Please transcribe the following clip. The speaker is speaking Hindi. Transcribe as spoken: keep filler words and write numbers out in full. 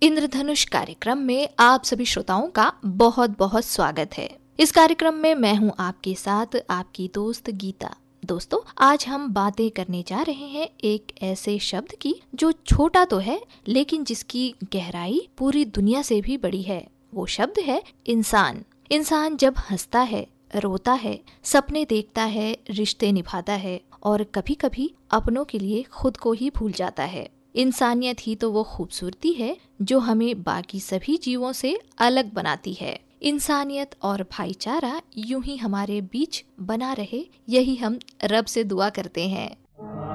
इंद्रधनुष कार्यक्रम में आप सभी श्रोताओं का बहुत बहुत स्वागत है। इस कार्यक्रम में मैं हूं आपके साथ आपकी दोस्त गीता। दोस्तों, आज हम बातें करने जा रहे हैं एक ऐसे शब्द की जो छोटा तो है लेकिन जिसकी गहराई पूरी दुनिया से भी बड़ी है। वो शब्द है इंसान। इंसान जब हंसता है, रोता है, सपने देखता है, रिश्ते निभाता है और कभी कभी अपनों के लिए खुद को ही भूल जाता है। इंसानियत ही तो वो खूबसूरती है जो हमें बाकी सभी जीवों से अलग बनाती है। इंसानियत और भाईचारा यूं ही हमारे बीच बना रहे, यही हम रब से दुआ करते हैं।